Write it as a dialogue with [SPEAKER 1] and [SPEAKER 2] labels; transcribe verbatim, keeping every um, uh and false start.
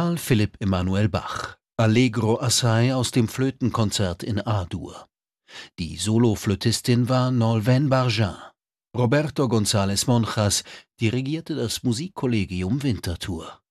[SPEAKER 1] Karl Philipp Emanuel Bach, Allegro assai aus dem Flötenkonzert in A-Dur. Die Soloflötistin war Nolwenn Barjin. Roberto González Monjas dirigierte das Musikkollegium Winterthur.